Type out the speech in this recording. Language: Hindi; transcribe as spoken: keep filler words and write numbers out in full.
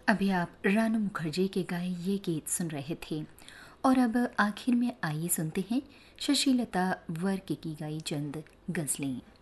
अभी आप रानू मुखर्जी के गाए ये गीत सुन रहे थे और अब आखिर में आइए सुनते हैं शशिलता वर्क की गाई चंद गज़लें।